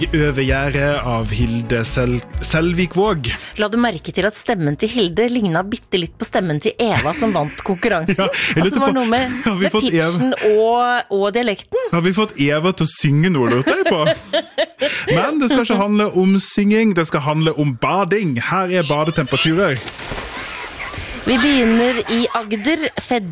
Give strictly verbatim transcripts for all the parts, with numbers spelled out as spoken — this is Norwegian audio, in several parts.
Over gjerdet av Hilde Sel Selvikvåg. La du merke til at stemmen til Hilde lignet bitte litt på stemmen til Eva som vant konkurransen? Ja, altså, det var noe med, med pitchen og, og dialekten. Har vi fått Eva til å synge noe, lurte jeg på? Men det skal ikke handle om synging, det skal handle om bading. Her er badetemperaturer. Vi begynner i Agder,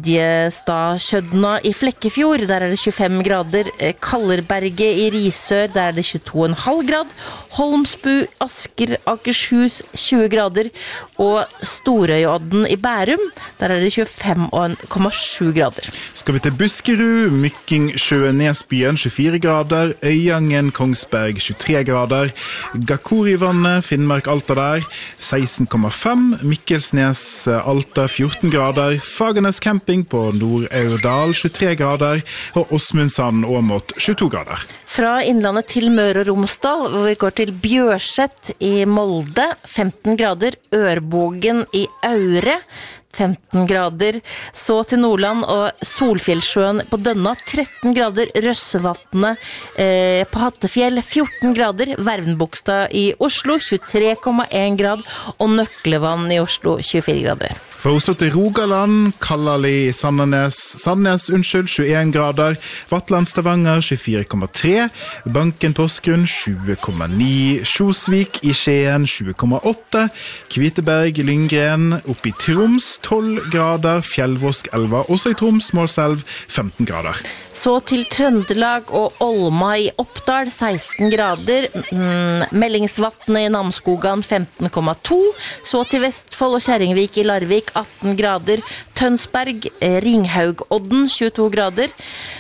Fedjestadskjødna i Flekkefjord, der er det tjuefem grader, Kallerberget i Risør, der er det tjueto komma fem grad, Holmsbu, Asker, Akershus, tjue grader, og Storøyodden i Bærum, der er det tjuefem komma sju grader. Skal vi til Buskerud, Mykkingsjøen, Nesbyen, tjuefire grader, Øyangen, Kongsberg, tjuetre grader, Gakorivannet, Finnmark, Alta der, seksten komma fem, Mikkelsnes, Alta, fjorten grader, Fagernes camping på Nord-Aurdal, tjuetre grader, og Åsmundsand, Åmot, tjueto grader. Fra Innlandet til Møre og Romsdal, hvor vi går til Bjørset i Molde, femten grader, Ørbogen i Aure, femten grader, så til Nordland og Solfjellsjøen på Dønna, tretten grader, Røssevatnet eh, på Hattefjell, fjorten grader, Vervenbogstad i Oslo, tjuetre komma en grad, og Nøklevann i Oslo, tjuefire grader. Fra Oslo til Rogaland, Kallali i Sandnes, Sandnes, unnskyld, tjueen grader, Vatland, Stavanger, tjuefire komma tre, Banken, Porsgrunn, tjue komma ni, Sjosvik i Skien, tjue komma åtte, Kviteberg, Lyngren, oppe i Troms, tolv grader, Fjellvosk, Elva, også i Troms, Målselv, femten grader. Så til Trøndelag og Olma i Oppdal, seksten grader, mm, Mellingsvatnet i Namskogan, femten komma to, så til Vestfold og Kjerringvik i Larvik, atten grader, Tønsberg, Ringhaugodden, tjueto grader,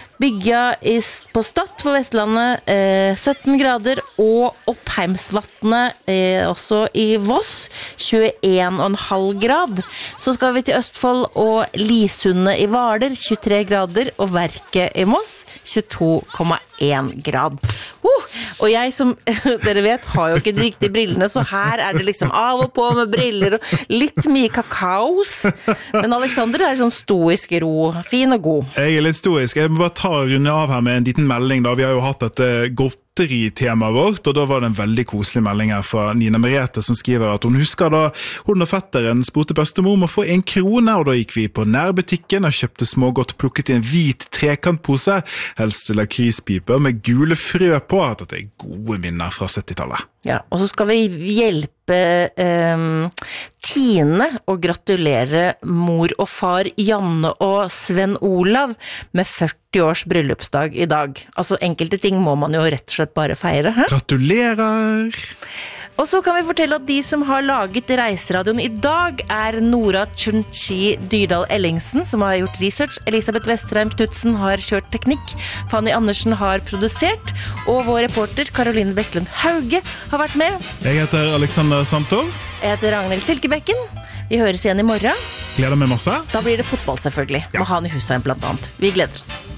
Bygja på Stad på Vestlandet, eh, sytten grader, og Oppheimsvatnet, eh, også i Voss, tjueen komma fem grad. Så skal vi til Østfold og Lisundet i Hvaler, tjuetre grader, og Verket i Moss, tjueto komma en grad. Uh, og jeg som, dere vet, har jo ikke de riktige brillene, så her er det liksom av og på med briller og litt mye kakaos. Men Alexander er sånn stoisk ro, fin og god. Jeg er litt stoisk. Jeg må bare ta runde av her med en liten melding da. Vi har jo hatt et godt temaet vårt, og da var det en veldig koselig melding her fra Nina Merete som skriver at hun husker da hun og fetteren spurte bestemor om å få en krone, og da gikk vi på nærbutikken og kjøpte smågodt, plukket i en hvit trekantpose, helst lakrispiper med gule frø på. Dette er gode minner fra syttitallet. Ja, og så skal vi hjelpe eh, Tine og gratulere mor og far Janne og Sven Olav med førti års bryllupsdag i dag. Altså enkelte ting må man jo rett og slett bare feire. Hæ? Gratulerer! Og så kan vi fortelle at de som har laget Reiseradioen i dag er Nora Chunchi Dyrdal Ellingsen, som har gjort research. Elisabeth Vestreim Knudsen har kjørt teknikk. Fanny Andersen har produsert. Og vår reporter Caroline Bekkelund Hauge har vært med. Jeg heter Alexander Santov. Jeg heter Ragnhild Silkebekken. Vi høres igjen i morgen. Gleder meg masse. Da blir det fotball selvfølgelig. Ja. Med Hani Hussein blant annet. Vi gleder oss.